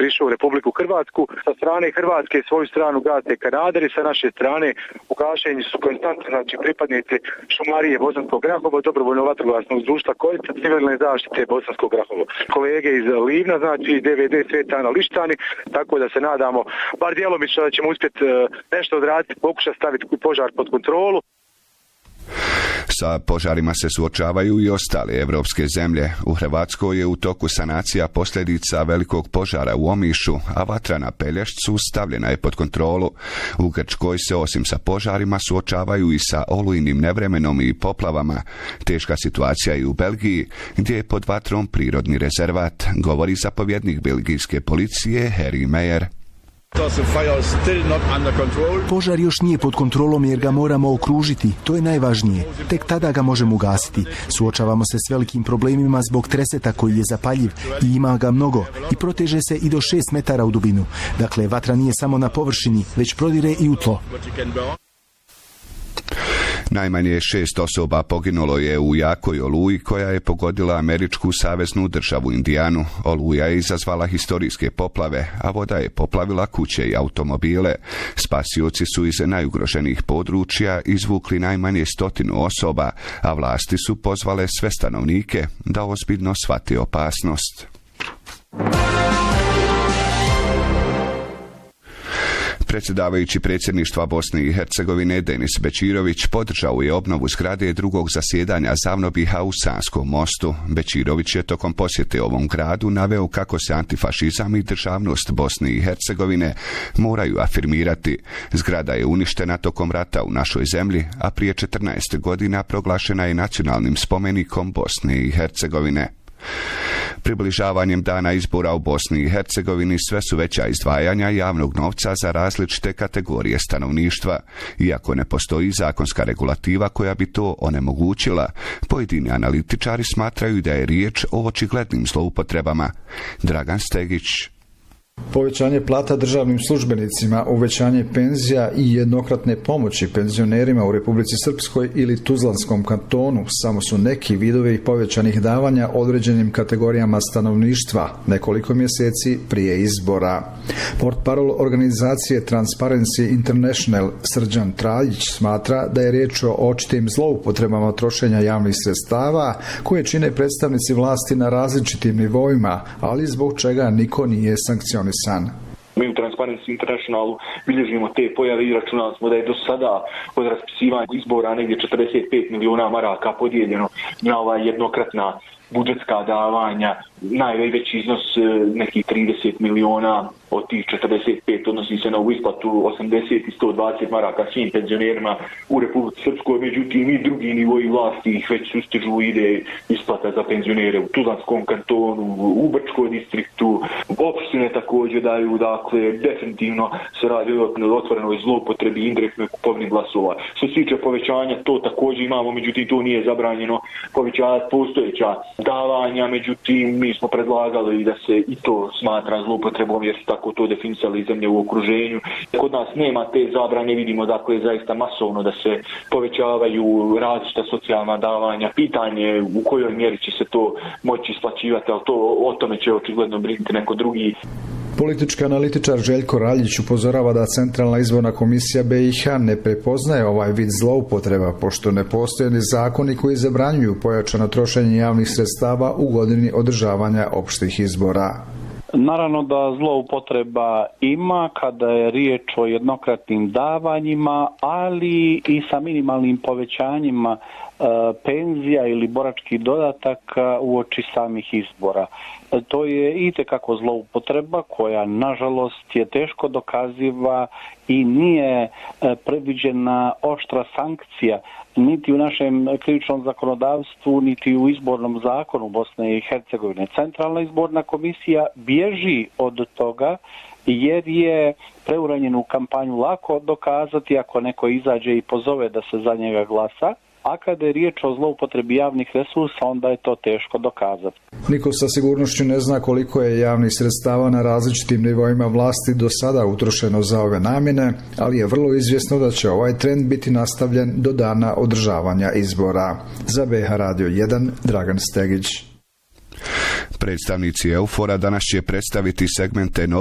išao u Republiku Hrvatsku. Sa strane Hrvatske svoju stranu gase Kanaderi, sa naše strane u gašenju su konstantno, znači pripadnici šumarije Bosanskog Grahova, dobrovoljno vatrogasnog društva Koljica, civilne zaštite Bosanskog Grahova. Kolege iz Livna, znači DVD Svetana Lištani, tako da se nadamo bar djelomično da ćemo uspjeti nešto odraditi, pokušati staviti požar pod kontrolu. Sa požarima se suočavaju i ostale evropske zemlje. U Hrvatskoj je u toku sanacija posljedica velikog požara u Omišu, a vatra na Pelješcu stavljena je pod kontrolu. U Grčkoj se osim sa požarima suočavaju i sa olujnim nevremenom i poplavama. Teška situacija je u Belgiji, gdje je pod vatrom prirodni rezervat, govori zapovjednik belgijske policije Harry Meyer. Požar još nije pod kontrolom jer ga moramo okružiti, to je najvažnije. Tek tada ga možemo ugasiti. Suočavamo se s velikim problemima zbog treseta koji je zapaljiv i ima ga mnogo i proteže se i do 6 metara u dubinu. Dakle, vatra nije samo na površini, već prodire i u tlo. Najmanje 6 osoba poginulo je u jakoj oluji koja je pogodila američku saveznu državu Indijanu. Oluja je izazvala historijske poplave, a voda je poplavila kuće i automobile. Spasioci su iz najugroženijih područja izvukli najmanje 100 osoba, a vlasti su pozvale sve stanovnike da ozbiljno shvate opasnost. Predsjedavajući predsjedništva Bosne i Hercegovine Denis Bećirović podržao je obnovu zgrade drugog zasjedanja Zavnobiha u Sanskom mostu. Bećirović je tokom posjete ovom gradu naveo kako se antifašizam i državnost Bosne i Hercegovine moraju afirmirati. Zgrada je uništena tokom rata u našoj zemlji, a prije 14 godina proglašena je nacionalnim spomenikom Bosne i Hercegovine. Približavanjem dana izbora u Bosni i Hercegovini sve su veća izdvajanja javnog novca za različite kategorije stanovništva. Iako ne postoji zakonska regulativa koja bi to onemogućila, pojedini analitičari smatraju da je riječ o očiglednim zloupotrebama. Dragan Stegić. Povećanje plata državnim službenicima, uvećanje penzija i jednokratne pomoći penzionerima u Republici Srpskoj ili Tuzlanskom kantonu samo su neki vidovi povećanih davanja određenim kategorijama stanovništva nekoliko mjeseci prije izbora. Portparol organizacije Transparency International Srđan Traljić smatra da je riječ o očitim zloupotrebama trošenja javnih sredstava koje čine predstavnici vlasti na različitim nivoima, ali zbog čega niko nije sankcionisan. Mi u Transparency Internationalu bilježimo te pojave i računali smo da je do sada od raspisivanja izbora negdje 45 milijuna maraka podijeljeno na jednokratna budžetska davanja, najveći iznos nekih 30 milijuna od tih 45 odnosi se na ovu isplatu 80 i 120 maraka svim penzionerima u Republici Srpskoj, međutim i drugi nivoji vlasti ih već sustižu, ide isplata za penzionere u Tuzlanskom kantonu, u Brčkoj distriktu, opštine također daju, dakle, definitivno se radi o otvorenoj zloupotrebi indirektnoj kupovini glasova. Što se tiče povećanja, to također imamo, međutim to nije zabranjeno povećavati postojeća davanja, međutim mi smo predlagali da se i to smatra zloupotrebom jer su tako to definisali zemlje u okruženju. Kod nas nema te zabrane, vidimo dakle zaista masovno da se povećavaju različita socijalna davanja. Pitanje u kojoj mjeri će se to moći isplaćivati, ali to o tome će očigledno brinuti neko drugi. Politički analitičar Željko Raljić upozorava da Centralna izborna komisija BiH ne prepoznaje ovaj vid zloupotreba, pošto ne postoje ni zakoni koji zabranjuju pojačano trošenje javnih sredstava u godini održavanja opštih izbora. Naravno da zloupotreba ima kada je riječ o jednokratnim davanjima, ali i sa minimalnim povećanjima penzija ili boračkih dodataka uoči samih izbora. To je itekako zloupotreba koja nažalost je teško dokaziva i nije predviđena oštra sankcija niti u našem krivičnom zakonodavstvu, niti u izbornom zakonu Bosne i Hercegovine. Centralna izborna komisija bježi od toga jer je preuranjenu kampanju lako dokazati ako neko izađe i pozove da se za njega glasa. A kada je riječ o zloupotrebi javnih resursa, onda je to teško dokazati. Niko sa sigurnošću ne zna koliko je javnih sredstava na različitim nivoima vlasti do sada utrošeno za ove namjene, ali je vrlo izvjesno da će ovaj trend biti nastavljen do dana održavanja izbora. Za BiH Radio 1, Dragan Stegić. Predstavnici EUFOR-a danas će predstaviti segmente